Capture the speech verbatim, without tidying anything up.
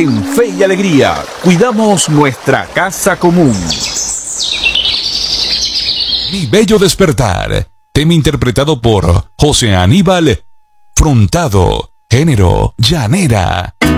En Fe y Alegría, cuidamos nuestra casa común. Mi bello despertar, tema interpretado por José Aníbal Frontado, género llanera.